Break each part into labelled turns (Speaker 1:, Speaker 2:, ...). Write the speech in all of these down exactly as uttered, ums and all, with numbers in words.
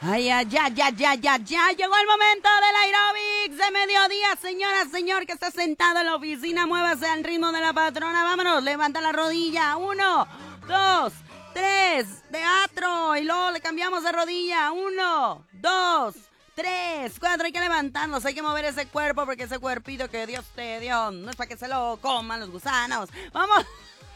Speaker 1: Ay, ya, ya, ya, ya, ya, ya. Llegó el momento del aeróbics de mediodía. Señora, señor que está sentado en la oficina, muévase al ritmo de la patrona. Vámonos, levanta la rodilla. Uno, dos, tres, teatro. Y luego le cambiamos de rodilla. Uno, dos, tres, cuatro. Hay que levantarnos, hay que mover ese cuerpo porque ese cuerpito que Dios te dio no es para que se lo coman los gusanos. Vamos.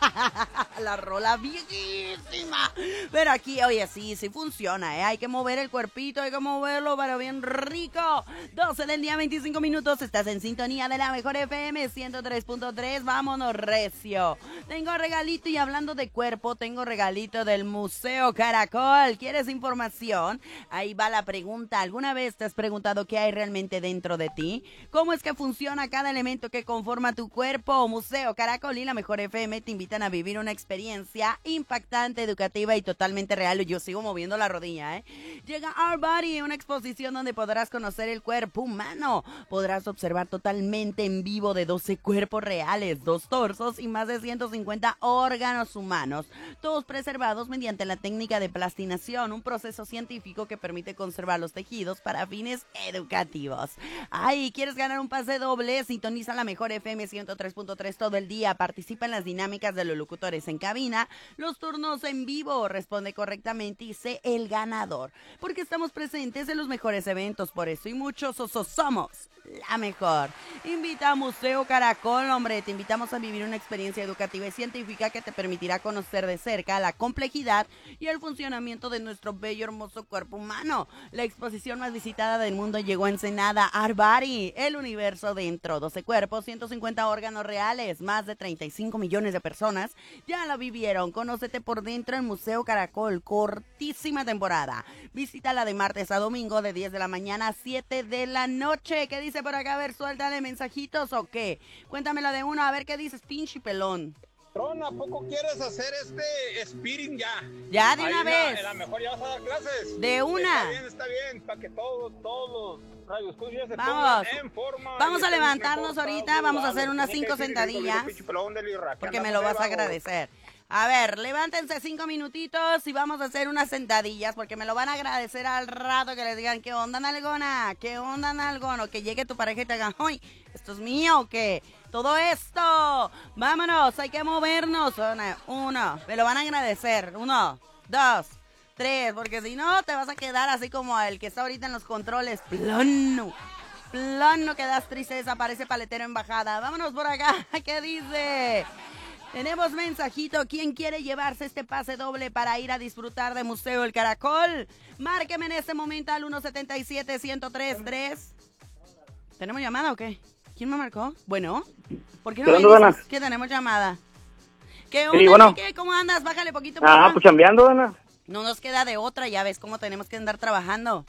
Speaker 1: La rola viejísima. Pero aquí, oye, sí, sí funciona, ¿eh? Hay que mover el cuerpito, hay que moverlo para bien rico. doce del día, veinticinco minutos. Estás en sintonía de la mejor F M ciento tres punto tres. Vámonos, recio. Tengo regalito y hablando de cuerpo, tengo regalito del Museo Caracol. ¿Quieres información? Ahí va la pregunta. ¿Alguna vez te has preguntado qué hay realmente dentro de ti? ¿Cómo es que funciona cada elemento que conforma tu cuerpo? Museo Caracol y la mejor F M te invitan a vivir una experiencia impactante, educativa y totalmente real. Yo sigo moviendo la rodilla, ¿eh? Llega Our Body, una exposición donde podrás conocer el cuerpo humano. Podrás observar totalmente en vivo de doce cuerpos reales, dos torsos y más de ciento cincuenta órganos humanos, todos preservados mediante la técnica de plastinación, un proceso científico que permite conservar los tejidos para fines educativos. Ay, ¿quieres ganar un pase doble? Sintoniza la mejor F M ciento tres punto tres todo el día. Participa en las dinámicas de los locutores en cabina, los turnos en vivo, responde correctamente y sé el ganador, porque estamos presentes en los mejores eventos, por eso y muchos osos somos la mejor. Invita a Museo Caracol, hombre, te invitamos a vivir una experiencia educativa y científica que te permitirá conocer de cerca la complejidad y el funcionamiento de nuestro bello hermoso cuerpo humano. La exposición más visitada del mundo llegó a Ensenada, Our Body, el universo dentro, doce cuerpos, ciento cincuenta órganos reales, más de treinta y cinco millones de personas ya la vivieron. Conócete por dentro en Museo Caracol, cortísima temporada. Visítala de martes a domingo de diez de la mañana a siete de la noche. ¿Qué dice por acá? A ver, suéltale mensajitos o qué. Cuéntamelo de uno, a ver qué dices, pinche pelón.
Speaker 2: Ron, ¿a poco quieres hacer este spinning ya?
Speaker 1: Ya, de una
Speaker 2: Ahí
Speaker 1: vez.
Speaker 2: A la mejor ya vas a dar clases.
Speaker 1: De una.
Speaker 2: Está bien, está bien, para que todos, todos los radioescuchas se
Speaker 1: Vamos.
Speaker 2: pongan en forma.
Speaker 1: Vamos a levantarnos ahorita, vamos a hacer unas cinco sentadillas. Porque me lo vas a agradecer. A ver, levántense cinco minutitos y vamos a hacer unas sentadillas porque me lo van a agradecer al rato que les digan, ¿qué onda, nalgona? ¿Qué onda, nalgona? O que llegue tu pareja y te digan, ¡ay, esto es mío! ¿O qué? Todo esto. Vámonos, hay que movernos. Uno, me lo van a agradecer. Uno, dos, tres, porque si no te vas a quedar así como el que está ahorita en los controles. Plano. Plano, quedas triste, desaparece paletero en bajada. Vámonos por acá. ¿Qué dice? Tenemos mensajito. ¿Quién quiere llevarse este pase doble para ir a disfrutar de Museo El Caracol? Márqueme en este momento al uno siete siete, uno cero tres tres. ¿Tenemos llamada o qué? ¿Quién me marcó? Bueno, ¿por qué no me dices que tenemos llamada? ¿Qué onda,
Speaker 3: sí, bueno.
Speaker 1: Enrique? ¿Cómo andas? Bájale poquito.
Speaker 3: Ah,
Speaker 1: papá.
Speaker 3: pues chambeando, Dana.
Speaker 1: No nos queda de otra, ya ves cómo tenemos que andar trabajando.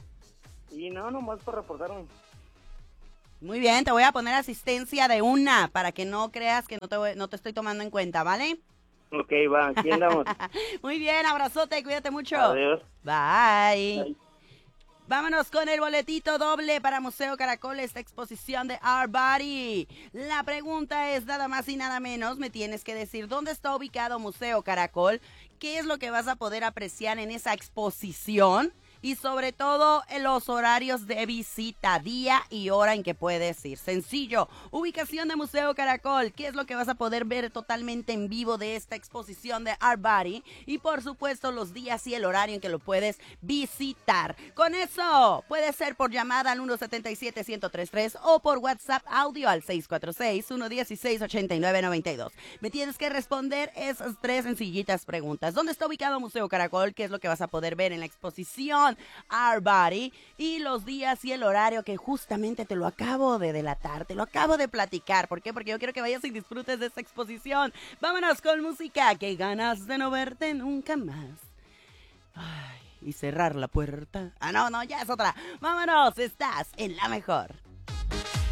Speaker 3: Y no, nomás para reportarme.
Speaker 1: Muy bien, te voy a poner asistencia de una para que no creas que no te, voy, no te estoy tomando en cuenta, ¿vale?
Speaker 3: Ok, va, aquí andamos.
Speaker 1: Muy bien, abrazote, cuídate mucho.
Speaker 3: Adiós.
Speaker 1: Bye.
Speaker 3: Bye.
Speaker 1: Vámonos con el boletito doble para Museo Caracol, esta exposición de Our Body. La pregunta es nada más y nada menos, me tienes que decir dónde está ubicado Museo Caracol, qué es lo que vas a poder apreciar en esa exposición y sobre todo en los horarios de visita, día y hora en que puedes ir. Sencillo, ubicación de Museo Caracol, qué es lo que vas a poder ver totalmente en vivo de esta exposición de Our Body y por supuesto los días y el horario en que lo puedes visitar. Con eso, puede ser por llamada al uno siete siete, uno cero tres tres o por WhatsApp audio al seis cuatro seis, uno uno seis, ocho nueve nueve dos. Me tienes que responder esas tres sencillitas preguntas. ¿Dónde está ubicado Museo Caracol? ¿Qué es lo que vas a poder ver en la exposición Our Body? Y los días y el horario que justamente te lo acabo de delatar, te lo acabo de platicar. ¿Por qué? Porque yo quiero que vayas y disfrutes de esta exposición. Vámonos con música, que ganas de no verte nunca más. Ay, y cerrar la puerta. Ah, no, no, ya es otra. Vámonos, estás en la mejor.